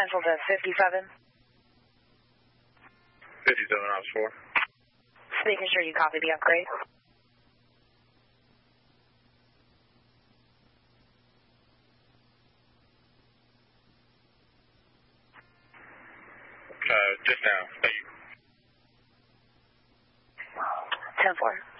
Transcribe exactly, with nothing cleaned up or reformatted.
Central to fifty-seven. fifty-seven, Ops four. Just making sure you copy the upgrade. Uh, just now. Thank you. ten four.